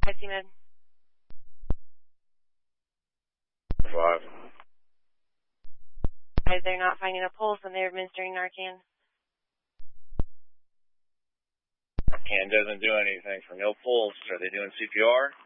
IC-Med. 5. They're not finding a pulse and they're administering Narcan. Narcan doesn't do anything for no pulse. Are they doing CPR?